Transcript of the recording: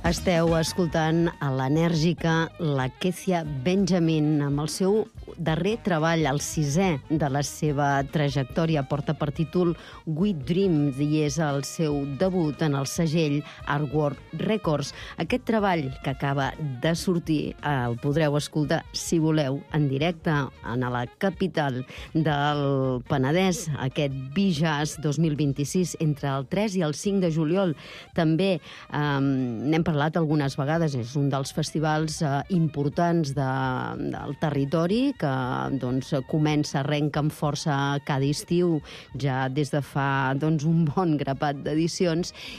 Esteu escoltant a l'enèrgica la Kezia Benjamin amb el seu darrer treball, el sisè de la seva trajectòria. Porta per títol We Dreams i és el seu debut en el segell Artwork Records. Aquest treball que acaba de sortir el podreu escoltar, si voleu, en directe a la capital del Penedès, aquest Bijazz 2026, entre el 3 i el 5 de juliol. També n'hem parlat algunes vegades, és un dels festivals importants del territori que comença, arrenca amb força cada estiu, ja des de fa un bon grapat d'edicions,